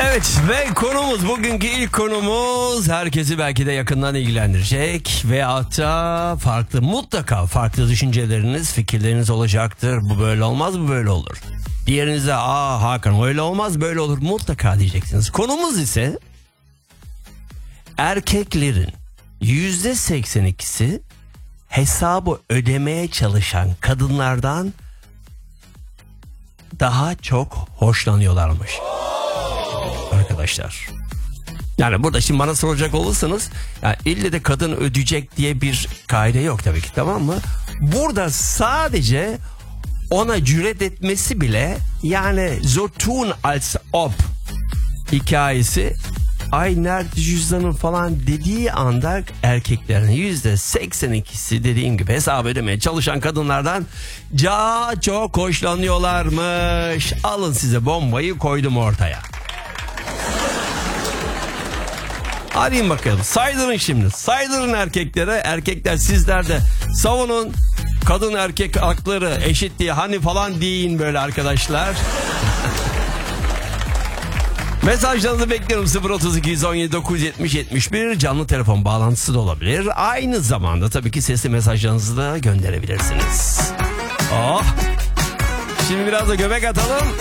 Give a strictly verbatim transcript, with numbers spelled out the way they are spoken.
Evet ve konumuz, bugünkü ilk konumuz herkesi belki de yakından ilgilendirecek ve hatta farklı, mutlaka farklı düşünceleriniz, fikirleriniz olacaktır. Bu böyle olmaz, bu böyle olur. Diğerinize aa Hakan öyle olmaz, böyle olur mutlaka diyeceksiniz. Konumuz ise erkeklerin yüzde seksen ikisi hesabı ödemeye çalışan kadınlardan daha çok hoşlanıyorlarmış. Arkadaşlar. Yani burada şimdi bana soracak olursanız yani ille de kadın ödeyecek diye bir kaide yok tabii ki, tamam mı? Burada sadece ona cüret etmesi bile, yani so tun als ob hikayesi, ay nerede cüzdanın falan dediği anda erkeklerin yüzde seksen ikisi dediğim gibi hesap ödemeye çalışan kadınlardan daha çok hoşlanıyorlarmış. Alın size bombayı koydum ortaya. Arayın bakalım. Saydırın şimdi. Saydırın erkeklere. Erkekler sizler de savunun. Kadın erkek hakları eşitliği hani falan deyin böyle arkadaşlar. Mesajlarınızı bekliyorum. sıfır otuz iki yüz on yedi dokuz yüz yetmiş yetmiş bir canlı telefon bağlantısı da olabilir. Aynı zamanda tabii ki sesli mesajlarınızı da gönderebilirsiniz. Oh. Şimdi biraz da göbek atalım.